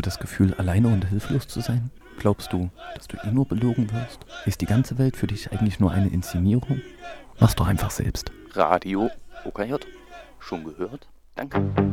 das Gefühl, alleine und hilflos zu sein? Glaubst du, dass du nur belogen wirst? Ist die ganze Welt für dich eigentlich nur eine Inszenierung? Mach's doch einfach selbst. Radio OKJ. Schon gehört? Danke.